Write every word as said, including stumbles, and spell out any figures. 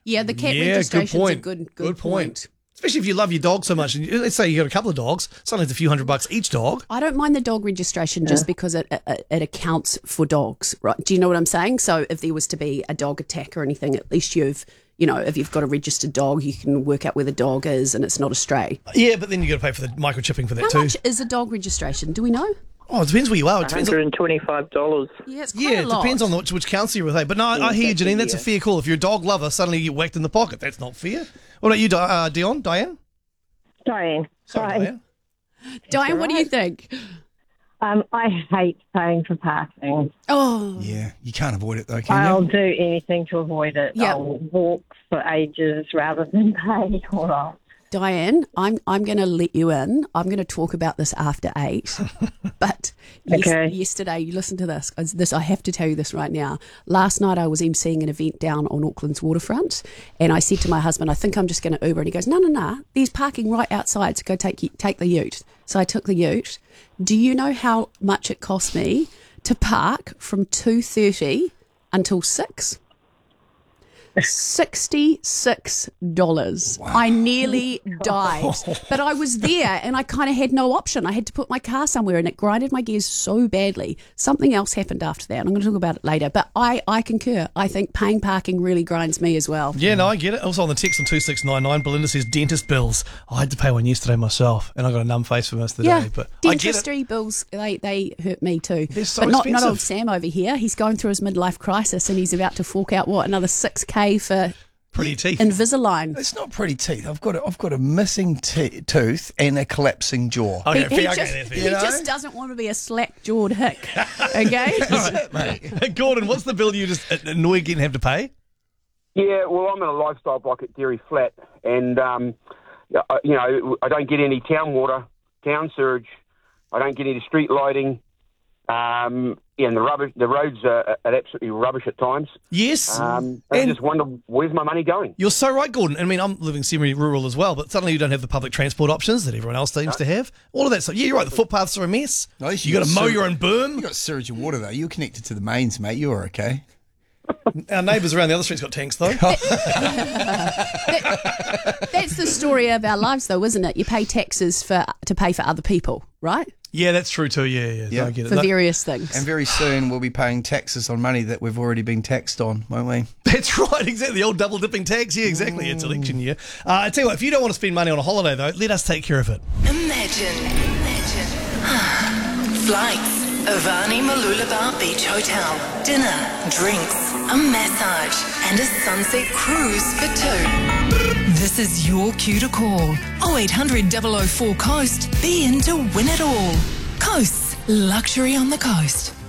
Yeah, the cat Yeah, good registration's point. a good, good, Good point. point. Especially if you love your dog so much. And you- let's say you got a couple of dogs, suddenly it's a few hundred bucks each dog. I don't mind the dog registration just because it, it it accounts for dogs, right? Do you know what I'm saying? So if there was to be a dog attack or anything, at least you've, you know, if you've got a registered dog, you can work out where the dog is and it's not a stray. Yeah, but then you got to pay for the microchipping for that How too. much is a dog registration? Do we know? Oh, it depends where you are. It depends on, one hundred twenty-five dollars. Yeah, it's quite yeah, a it lot. depends on the, which, which council you're with. Hey? But no, I, I hear you, exactly, Janine. That's a yeah. fair call. If you're a dog lover, suddenly you get whacked in the pocket. That's not fair. What about you, Di- uh, Dion? Diane? Diane. Sorry, Hi. Diane. Diane, what do you think? Um, I hate paying for parking. Oh, Yeah, you can't avoid it though, can I'll you? do anything to avoid it. Yeah. I'll walk for ages rather than pay. Or I'll Diane, I'm I'm going to let you in. I'm going to talk about this after eight. But yes, Okay. yesterday, you listen to this. 'cause This I have to tell you this right now. Last night I was emceeing an event down on Auckland's waterfront, and I said to my husband, "I think I'm just going to Uber." And he goes, "No, no, no. There's parking right outside. So go take you- take the ute." So I took the ute. Do you know how much it cost me to park from two thirty until six? sixty-six dollars. I nearly died. But I was there and I kind of had no option. I had to put my car somewhere and it grinded my gears so badly. Something else happened after that. I'm going to talk about it later. But I, I concur. I think paying parking really grinds me as well. Yeah, no, I get it. Also on the text on two six nine nine, Belinda says dentist bills. I had to pay one yesterday myself, and I got a numb face for most of the Yeah, day. But I get it. dentistry bills, they, they hurt me too. They're so but not, not expensive. old Sam over here. He's going through his midlife crisis and he's about to fork out, what, another six K for Pretty teeth. Invisalign. It's not pretty teeth. I've got a, I've got a missing te- tooth and a collapsing jaw. Okay, He, he fair, okay, just, that's fair. he You know? just doesn't want to be a slack-jawed hick, okay? Mate. Gordon, what's the bill you just annoy getting have to pay? Yeah, well, I'm in a lifestyle block at Derry Flat, and um, I- you know, I don't get any town water, town sewage. I don't get any street lighting. Um, yeah, and the rubbish, the roads are, are absolutely rubbish at times. Yes. Um, I And- just wonder, where's my money going? You're so right, Gordon. I mean, I'm living semi-rural as well, but suddenly you don't have the public transport options that everyone else seems to have. All of that stuff. Yeah, you're right. The footpaths are a mess. At least You got to mow sewer- your own You berm. got sewage and water though. You're connected to the mains, mate. You're okay. Our neighbours around the other street's got tanks, though. That's the story of our lives, though, isn't it? You pay taxes for to pay for other people, right? Yeah, that's true too. Yeah, yeah. Yeah. I get it. For No, various things. And very soon we'll be paying taxes on money that we've already been taxed on, won't we? that's right, exactly. The old double dipping tax. Yeah, exactly. It's election year. Uh, I tell you what, if you don't want to spend money on a holiday, though, let us take care of it. Imagine, imagine. Flights, Avani Malulabar Beach Hotel, dinner, drinks, a massage, and a sunset cruise for two. This is your cue to call. oh eight hundred, double oh four, COAST. Be in to win it all. Coast's luxury on the coast.